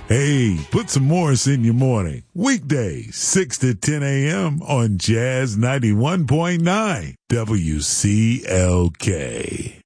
Hey, put some Morris in your morning. Weekdays, 6 to 10 a.m. on Jazz 91.9 WCLK.